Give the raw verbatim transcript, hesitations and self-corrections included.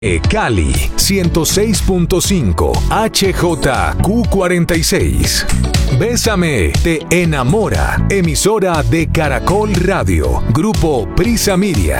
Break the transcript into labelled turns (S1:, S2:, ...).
S1: Cali ciento seis punto cinco, H J Q cuarenta y seis. Bésame, te enamora. Emisora de Caracol Radio. Grupo Prisa Media.